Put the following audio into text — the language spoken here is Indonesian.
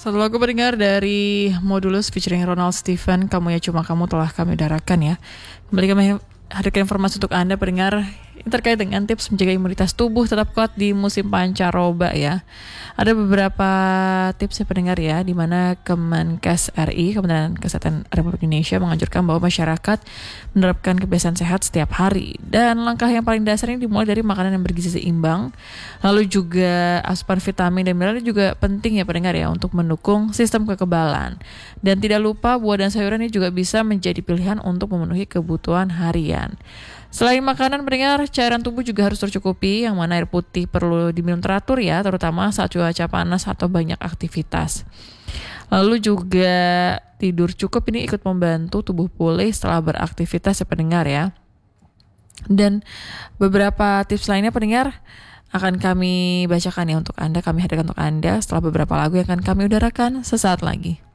Satu lagu pendengar dari Modulus featuring Ronald Stephen, Kamu Ya Cuma Kamu telah kami udarakan ya. Kembali kami hadirkan informasi untuk Anda pendengar terkait dengan tips menjaga imunitas tubuh tetap kuat di musim pancaroba ya. Ada beberapa tips ya pendengar ya, di mana Kemenkes RI, Kementerian Kesehatan Republik Indonesia menganjurkan bahwa masyarakat menerapkan kebiasaan sehat setiap hari. Dan langkah yang paling dasar ini dimulai dari makanan yang bergizi seimbang, lalu juga asupan vitamin dan mineral juga penting ya pendengar ya untuk mendukung sistem kekebalan. Dan tidak lupa buah dan sayuran ini juga bisa menjadi pilihan untuk memenuhi kebutuhan harian. Selain makanan pendengar, cairan tubuh juga harus tercukupi, yang mana air putih perlu diminum teratur ya, terutama saat cuaca panas atau banyak aktivitas. Lalu juga tidur cukup ini ikut membantu tubuh pulih setelah beraktivitas ya pendengar ya. Dan beberapa tips lainnya pendengar akan kami bacakan ya untuk Anda, kami hadirkan untuk Anda setelah beberapa lagu yang akan kami udarakan sesaat lagi.